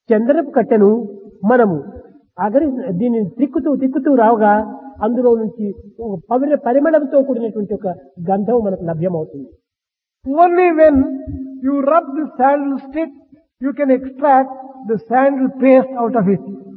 చందనపు కట్టెను మనము దీన్ని తిక్కుతూ రావుగా అందులో నుంచి పరిమళంతో కూడినటువంటి ఒక గంధం మనకు లభ్యమవుతుంది. Only when you rub the sandal stick, you can extract the sandal paste out of it.